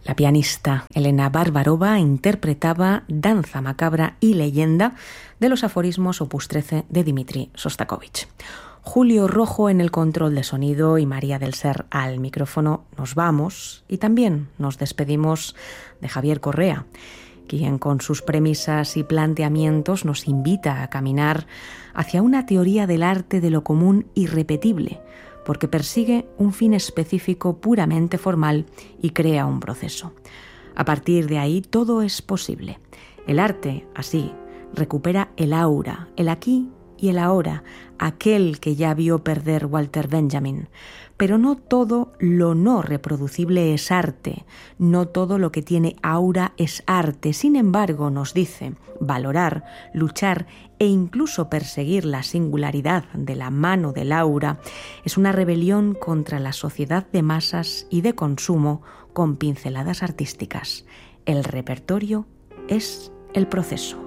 La pianista Elena Barbarova interpretaba Danza macabra y leyenda de los aforismos opus 13 de Dmitri Shostakóvich. Julio Rojo en el control de sonido y María del Ser al micrófono. Nos vamos y también nos despedimos de Javier Correa, quien con sus premisas y planteamientos nos invita a caminar hacia una teoría del arte de lo común irrepetible, porque persigue un fin específico puramente formal y crea un proceso. A partir de ahí todo es posible. El arte, así, recupera el aura, el aquí y el ahora, aquel que ya vio perder Walter Benjamin. Pero no todo lo no reproducible es arte, no todo lo que tiene aura es arte. Sin embargo, nos dice, valorar, luchar e incluso perseguir la singularidad de la mano del aura es una rebelión contra la sociedad de masas y de consumo con pinceladas artísticas. El repertorio es el proceso.